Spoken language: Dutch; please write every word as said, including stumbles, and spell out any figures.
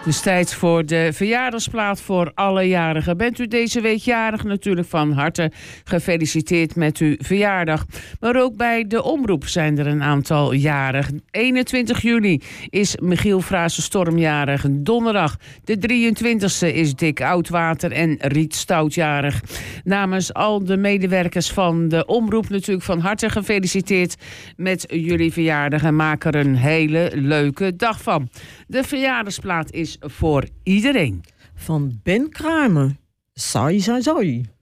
Dus tijd voor de verjaardagsplaat voor alle jarigen. Bent u deze week jarig? Natuurlijk van harte gefeliciteerd met uw verjaardag. Maar ook bij de omroep zijn er een aantal jarig. eenentwintig juli is Michiel Frase Stormjarig. Donderdag de drieëntwintigste is Dick Oudwater en Riet Stoutjarig. Namens al de medewerkers van de omroep natuurlijk van harte gefeliciteerd met jullie verjaardag. En maak er een hele leuke dag van. De verjaardagsplaat is voor iedereen. Van Ben Kramer. Saai, saai, saai.